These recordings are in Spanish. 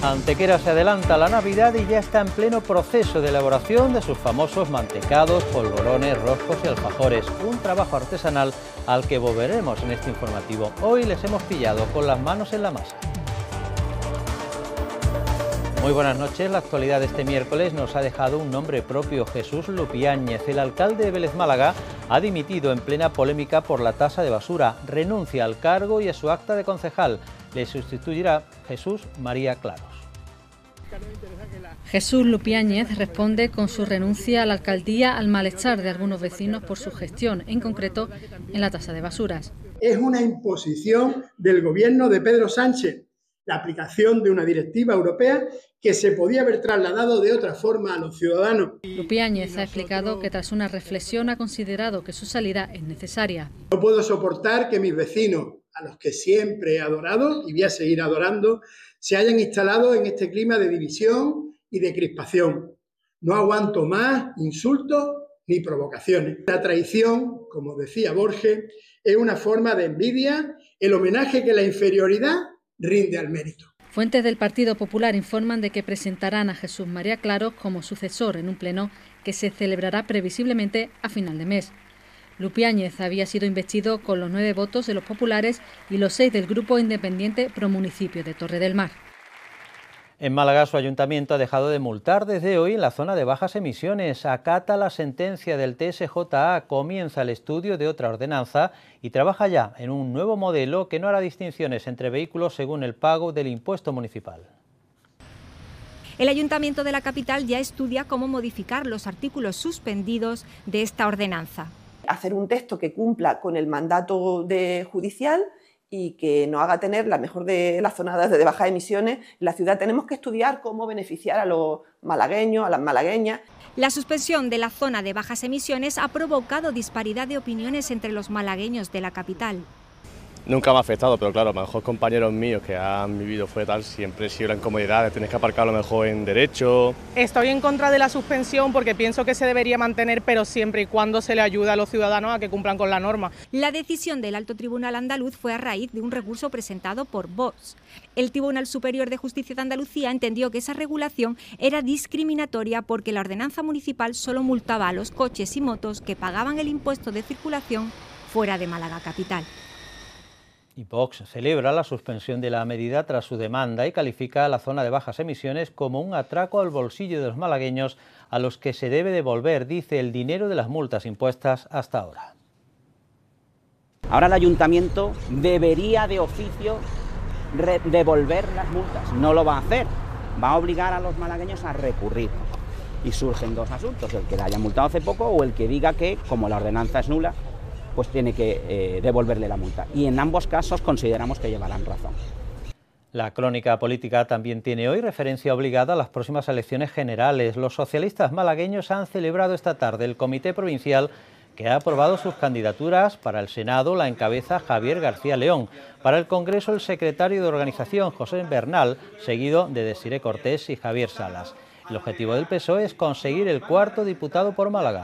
Antequera se adelanta a la Navidad y ya está en pleno proceso de elaboración de sus famosos mantecados, polvorones, roscos y alfajores, un trabajo artesanal al que volveremos en este informativo. Hoy les hemos pillado con las manos en la masa. Muy buenas noches. La actualidad de este miércoles nos ha dejado un nombre propio, Jesús Lupiáñez. El alcalde de Vélez Málaga ha dimitido en plena polémica por la tasa de basura. Renuncia al cargo y a su acta de concejal. Le sustituirá Jesús María Claros. Jesús Lupiáñez responde con su renuncia a la alcaldía al malestar de algunos vecinos por su gestión, en concreto en la tasa de basuras. Es una imposición del gobierno de Pedro Sánchez, la aplicación de una directiva europea que se podía haber trasladado de otra forma a los ciudadanos. Lupiáñez ha explicado que tras una reflexión ha considerado que su salida es necesaria. No puedo soportar que mis vecinos, a los que siempre he adorado y voy a seguir adorando, se hayan instalado en este clima de división y de crispación. No aguanto más insultos ni provocaciones. La traición, como decía Borges, es una forma de envidia, el homenaje que la inferioridad rinde al mérito. Fuentes del Partido Popular informan de que presentarán a Jesús María Claros como sucesor en un pleno que se celebrará previsiblemente a final de mes. Lupiáñez había sido investido con los 9 votos de los populares y los 6 del grupo independiente Promunicipio de Torre del Mar. En Málaga, su ayuntamiento ha dejado de multar desde hoy en la zona de bajas emisiones. Acata la sentencia del TSJA, comienza el estudio de otra ordenanza y trabaja ya en un nuevo modelo que no hará distinciones entre vehículos según el pago del impuesto municipal. El Ayuntamiento de la capital ya estudia cómo modificar los artículos suspendidos de esta ordenanza. Hacer un texto que cumpla con el mandato judicial y que nos haga tener la mejor de las zonas de bajas emisiones en la ciudad. Tenemos que estudiar cómo beneficiar a los malagueños, a las malagueñas. La suspensión de la zona de bajas emisiones ha provocado disparidad de opiniones entre los malagueños de la capital. Nunca me ha afectado, pero claro, a lo mejor compañeros míos que han vivido fuera tal, siempre he sido la incomodidad de tener que aparcar a lo mejor en derecho. Estoy en contra de la suspensión porque pienso que se debería mantener, pero siempre y cuando se le ayude a los ciudadanos a que cumplan con la norma. La decisión del Alto Tribunal andaluz fue a raíz de un recurso presentado por Vox. El Tribunal Superior de Justicia de Andalucía entendió que esa regulación era discriminatoria porque la ordenanza municipal solo multaba a los coches y motos que pagaban el impuesto de circulación fuera de Málaga capital. Y Vox celebra la suspensión de la medida tras su demanda y califica a la zona de bajas emisiones como un atraco al bolsillo de los malagueños a los que se debe devolver, dice, el dinero de las multas impuestas hasta ahora. Ahora el ayuntamiento debería de oficio devolver las multas. No lo va a hacer, va a obligar a los malagueños a recurrir. Y surgen dos asuntos, el que la haya multado hace poco o el que diga que, como la ordenanza es nula, pues tiene que devolverle la multa. Y en ambos casos consideramos que llevarán razón. La crónica política también tiene hoy referencia obligada a las próximas elecciones generales. Los socialistas malagueños han celebrado esta tarde el Comité Provincial que ha aprobado sus candidaturas. Para el Senado la encabeza Javier García León. Para el Congreso el secretario de organización José Bernal, seguido de Desiré Cortés y Javier Salas. El objetivo del PSOE es conseguir el 4º diputado por Málaga.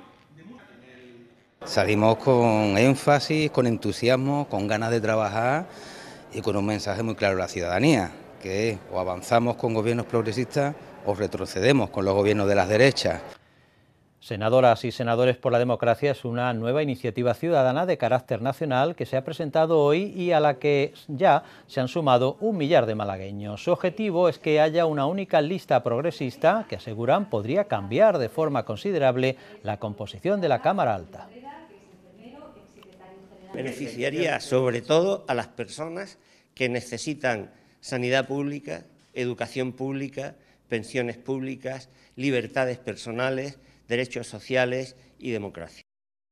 Salimos con énfasis, con entusiasmo, con ganas de trabajar y con un mensaje muy claro a la ciudadanía, que es o avanzamos con gobiernos progresistas o retrocedemos con los gobiernos de las derechas. Senadoras y senadores por la democracia es una nueva iniciativa ciudadana de carácter nacional que se ha presentado hoy y a la que ya se han sumado 1 millar de malagueños. Su objetivo es que haya una única lista progresista que aseguran podría cambiar de forma considerable la composición de la Cámara Alta. Beneficiaría sobre todo a las personas que necesitan sanidad pública, educación pública, pensiones públicas, libertades personales, derechos sociales y democracia.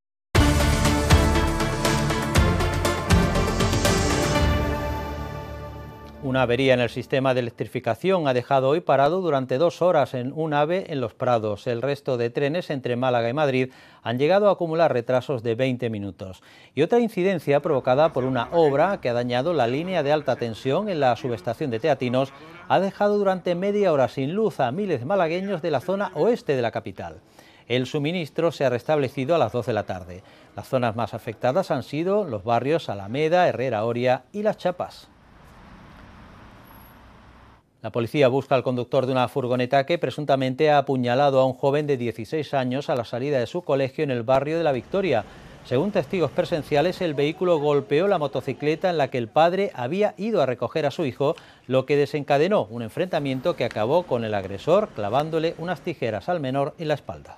Una avería en el sistema de electrificación ha dejado hoy parado durante 2 horas en un AVE en Los Prados. El resto de trenes entre Málaga y Madrid han llegado a acumular retrasos de 20 minutos. Y otra incidencia provocada por una obra que ha dañado la línea de alta tensión en la subestación de Teatinos ha dejado durante media hora sin luz a miles de malagueños de la zona oeste de la capital. El suministro se ha restablecido a las 2 de la tarde. Las zonas más afectadas han sido los barrios Alameda, Herrera Oria y Las Chapas. La policía busca al conductor de una furgoneta que presuntamente ha apuñalado a un joven de 16 años a la salida de su colegio en el barrio de La Victoria. Según testigos presenciales, el vehículo golpeó la motocicleta en la que el padre había ido a recoger a su hijo, lo que desencadenó un enfrentamiento que acabó con el agresor clavándole unas tijeras al menor en la espalda.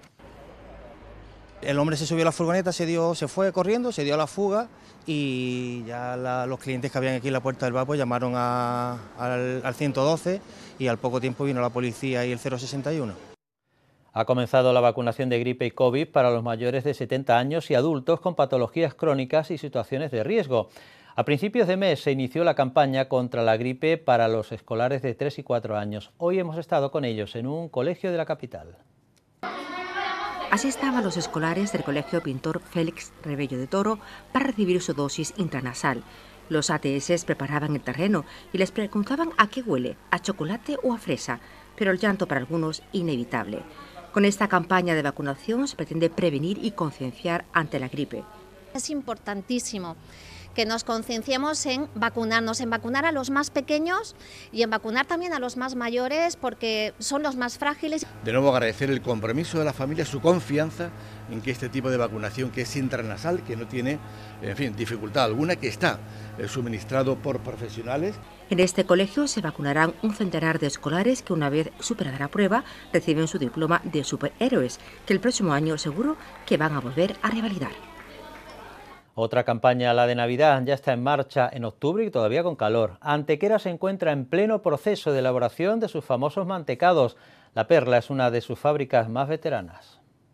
El hombre se subió a la furgoneta, se fue corriendo, se dio a la fuga y ya los clientes que habían aquí en la Puerta del Bar pues llamaron al 112 y al poco tiempo vino la policía y el 061. Ha comenzado la vacunación de gripe y COVID para los mayores de 70 años y adultos con patologías crónicas y situaciones de riesgo. A principios de mes se inició la campaña contra la gripe para los escolares de 3 y 4 años. Hoy hemos estado con ellos en un colegio de la capital. Así estaban los escolares del Colegio Pintor Félix Rebello de Toro para recibir su dosis intranasal. Los ATS preparaban el terreno y les preguntaban a qué huele, a chocolate o a fresa, pero el llanto para algunos inevitable. Con esta campaña de vacunación se pretende prevenir y concienciar ante la gripe. Es importantísimo que nos concienciemos en vacunarnos, en vacunar a los más pequeños y en vacunar también a los más mayores porque son los más frágiles. De nuevo agradecer el compromiso de la familia, su confianza en que este tipo de vacunación que es intranasal, que no tiene, en fin, dificultad alguna, que está suministrado por profesionales. En este colegio se vacunarán un centenar de escolares que una vez superada la prueba reciben su diploma de superhéroes, que el próximo año seguro que van a volver a revalidar. Otra campaña, la de Navidad, ya está en marcha en octubre y todavía con calor. Antequera se encuentra en pleno proceso de elaboración de sus famosos mantecados. La Perla es una de sus fábricas más veteranas.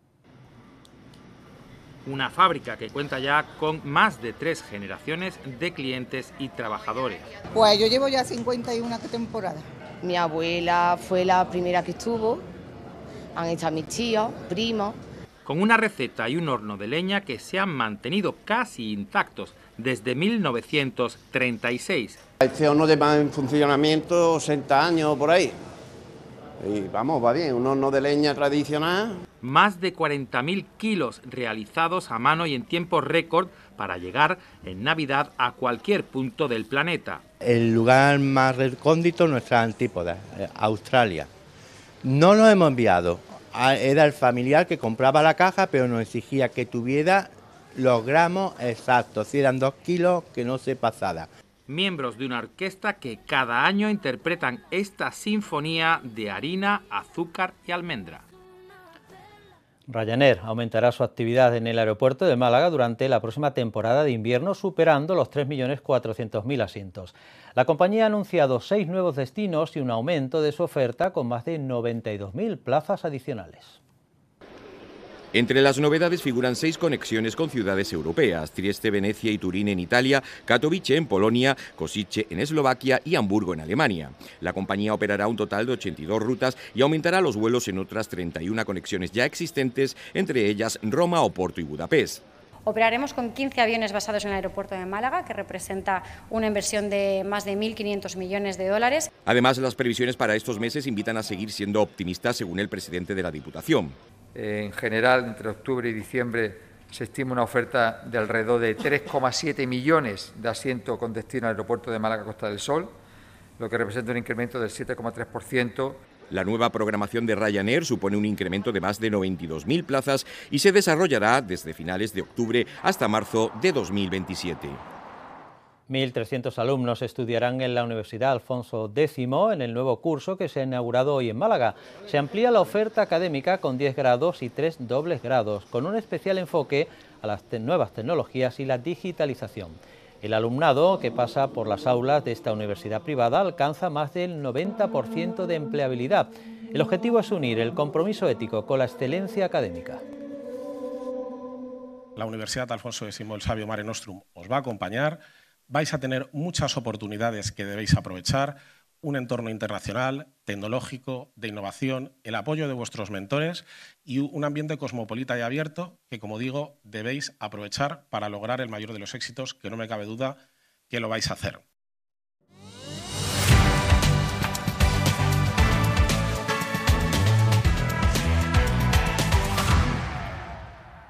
Una fábrica que cuenta ya con más de 3 generaciones de clientes y trabajadores. Pues yo llevo ya 51 temporadas. Mi abuela fue la primera que estuvo, han estado mis tíos, primos. Con una receta y un horno de leña que se han mantenido casi intactos desde 1936. Este horno lleva en funcionamiento 60 años por ahí. Y vamos, va bien, un horno de leña tradicional. Más de 40.000 kilos realizados a mano y en tiempo récord para llegar en Navidad a cualquier punto del planeta. El lugar más recóndito, nuestra antípoda, Australia. No lo hemos enviado. Era el familiar que compraba la caja, pero nos exigía que tuviera los gramos exactos, si eran 2 kilos, que no se pasara. Miembros de una orquesta que cada año interpretan esta sinfonía de harina, azúcar y almendra. Ryanair aumentará su actividad en el aeropuerto de Málaga durante la próxima temporada de invierno, superando los 3.400.000 asientos. La compañía ha anunciado 6 nuevos destinos y un aumento de su oferta con más de 92.000 plazas adicionales. Entre las novedades figuran 6 conexiones con ciudades europeas: Trieste, Venecia y Turín en Italia, Katowice en Polonia, Košice en Eslovaquia y Hamburgo en Alemania. La compañía operará un total de 82 rutas y aumentará los vuelos en otras 31 conexiones ya existentes, entre ellas Roma, Oporto y Budapest. Operaremos con 15 aviones basados en el aeropuerto de Málaga, que representa una inversión de más de 1.500 millones de dólares. Además, las previsiones para estos meses invitan a seguir siendo optimistas, según el presidente de la Diputación. En general, entre octubre y diciembre se estima una oferta de alrededor de 3,7 millones de asientos con destino al aeropuerto de Málaga Costa del Sol, lo que representa un incremento del 7,3%. La nueva programación de Ryanair supone un incremento de más de 92.000 plazas y se desarrollará desde finales de octubre hasta marzo de 2027. 1.300 alumnos estudiarán en la Universidad Alfonso X en el nuevo curso que se ha inaugurado hoy en Málaga. Se amplía la oferta académica con 10 grados y 3 dobles grados, con un especial enfoque a las nuevas tecnologías y la digitalización. El alumnado que pasa por las aulas de esta universidad privada alcanza más del 90% de empleabilidad. El objetivo es unir el compromiso ético con la excelencia académica. La Universidad Alfonso X, el Sabio Mare Nostrum, os va a acompañar. Vais a tener muchas oportunidades que debéis aprovechar, un entorno internacional, tecnológico, de innovación, el apoyo de vuestros mentores y un ambiente cosmopolita y abierto que, como digo, debéis aprovechar para lograr el mayor de los éxitos, que no me cabe duda que lo vais a hacer.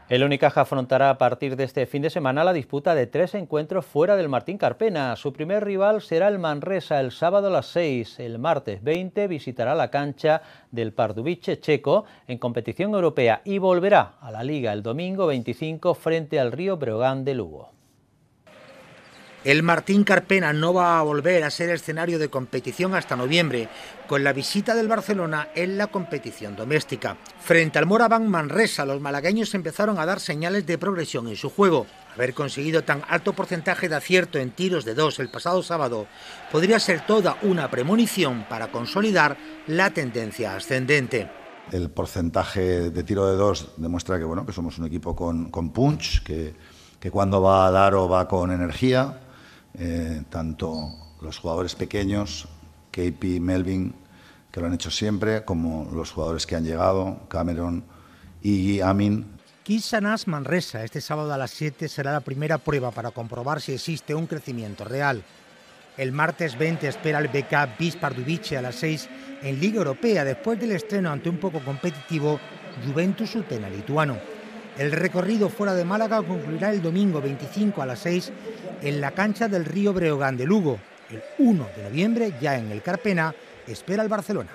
El Unicaja afrontará a partir de este fin de semana la disputa de 3 encuentros fuera del Martín Carpena. Su primer rival será el Manresa el sábado a las 6. El martes 20 visitará la cancha del Pardubice checo en competición europea y volverá a la Liga el domingo 25 frente al Río Breogán de Lugo. El Martín Carpena no va a volver a ser escenario de competición hasta noviembre, con la visita del Barcelona en la competición doméstica. Frente al Moraván Manresa, los malagueños empezaron a dar señales de progresión en su juego. Haber conseguido tan alto porcentaje de acierto en tiros de 2 el pasado sábado podría ser toda una premonición para consolidar la tendencia ascendente. El porcentaje de tiro de 2 demuestra que, bueno, que somos un equipo con punch, que cuando va a dar o va con energía. Tanto los jugadores pequeños, KP, Melvin, que lo han hecho siempre, como los jugadores que han llegado, Cameron y Amin. Quissanas Manresa, este sábado a las 7 será la primera prueba para comprobar si existe un crecimiento real. El martes 20 espera el BK Vis Pardubice a las 6 en Liga Europea, después del estreno ante un poco competitivo Juventus Utena lituano. El recorrido fuera de Málaga concluirá el domingo 25 a las 6 en la cancha del Río Breogán de Lugo. El 1 de noviembre, ya en el Carpena, espera el Barcelona.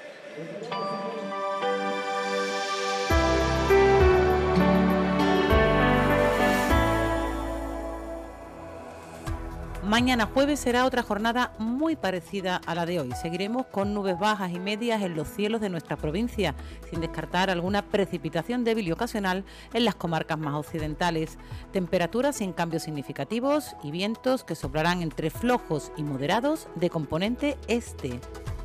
Mañana jueves será otra jornada muy parecida a la de hoy. Seguiremos con nubes bajas y medias en los cielos de nuestra provincia, sin descartar alguna precipitación débil y ocasional en las comarcas más occidentales. Temperaturas sin cambios significativos y vientos que soplarán entre flojos y moderados de componente este.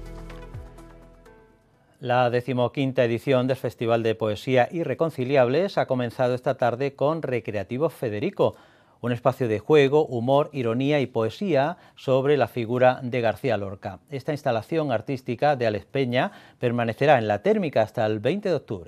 La 15ª edición del Festival de Poesía Irreconciliables ha comenzado esta tarde con Recreativo Federico, un espacio de juego, humor, ironía y poesía sobre la figura de García Lorca. Esta instalación artística de Alex Peña permanecerá en la térmica hasta el 20 de octubre.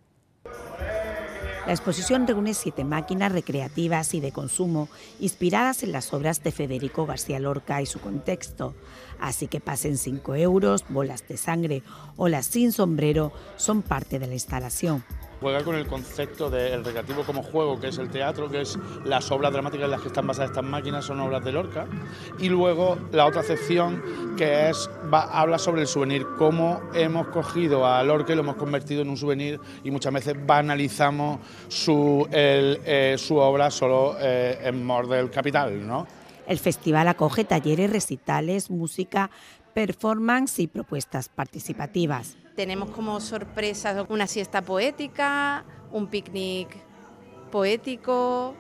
La exposición reúne 7 máquinas recreativas y de consumo inspiradas en las obras de Federico García Lorca y su contexto. Así que pasen 5 euros, bolas de sangre o las sin sombrero son parte de la instalación. Juega con el concepto del recreativo como juego, que es el teatro, que es las obras dramáticas en las que están basadas estas máquinas, son obras de Lorca. Y luego la otra sección que habla sobre el souvenir, cómo hemos cogido a Lorca y lo hemos convertido en un souvenir y muchas veces banalizamos su obra solo en mor del capital, ¿no? El festival acoge talleres, recitales, música, performance y propuestas participativas. Tenemos como sorpresas una siesta poética, un picnic poético,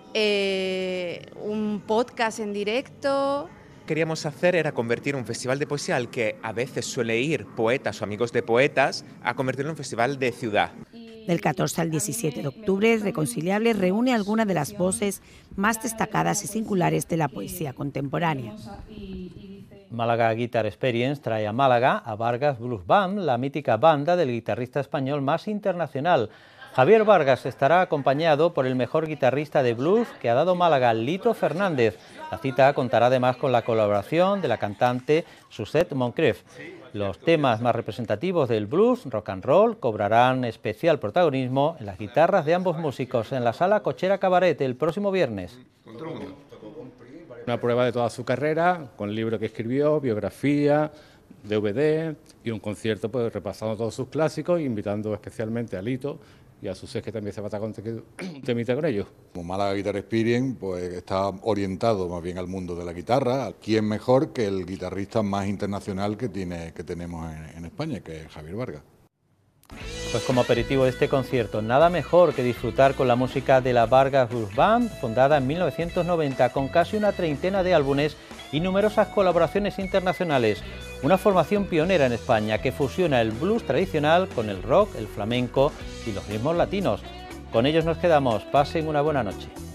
un podcast en directo. Queríamos hacer era convertir un festival de poesía al que a veces suele ir poetas o amigos de poetas, a convertirlo en un festival de ciudad. Del 14 al 17 de octubre, Reconciliables reúne algunas de las voces más destacadas y singulares de la poesía contemporánea. Málaga Guitar Experience trae a Málaga a Vargas Blues Band, la mítica banda del guitarrista español más internacional. Javier Vargas estará acompañado por el mejor guitarrista de blues que ha dado Málaga, Lito Fernández. La cita contará además con la colaboración de la cantante Suzette Moncrief. Los temas más representativos del blues, rock and roll, cobrarán especial protagonismo en las guitarras de ambos músicos en la Sala Cochera Cabaret el próximo viernes. Una prueba de toda su carrera, con el libro que escribió, biografía, DVD y un concierto pues repasando todos sus clásicos, invitando especialmente a Lito y a Susés, que también se va a estar un temita con ellos. Como Málaga Guitar Experience pues está orientado más bien al mundo de la guitarra. ¿Quién mejor que el guitarrista más internacional que tenemos en España, que es Javier Vargas? Pues como aperitivo de este concierto, nada mejor que disfrutar con la música de la Vargas Blues Band, fundada en 1990 con casi una treintena de álbumes y numerosas colaboraciones internacionales. Una formación pionera en España que fusiona el blues tradicional con el rock, el flamenco y los ritmos latinos. Con ellos nos quedamos. Pasen una buena noche.